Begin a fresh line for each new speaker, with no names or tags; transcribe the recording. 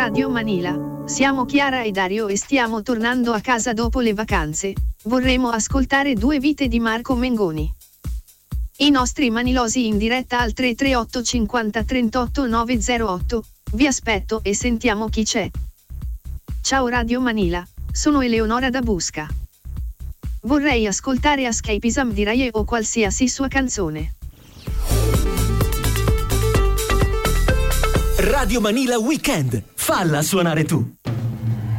Radio Manila, siamo Chiara e Dario e stiamo tornando a casa dopo le vacanze. Vorremmo ascoltare Due vite di Marco Mengoni. I nostri manilosi in diretta al 338 50 38 908. Vi aspetto e sentiamo chi c'è. Ciao Radio Manila, sono Eleonora da Busca. Vorrei ascoltare Escapism di Raye o qualsiasi sua canzone.
Radio Manila Weekend, falla suonare tu.